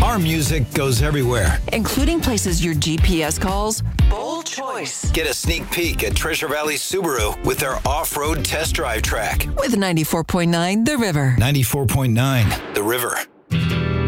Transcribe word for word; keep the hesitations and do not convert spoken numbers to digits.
Our music goes everywhere, including places your G P S calls bold choice. Get a sneak peek at Treasure Valley Subaru with their off-road test drive track. With ninety-four point nine The River. ninety-four point nine The River.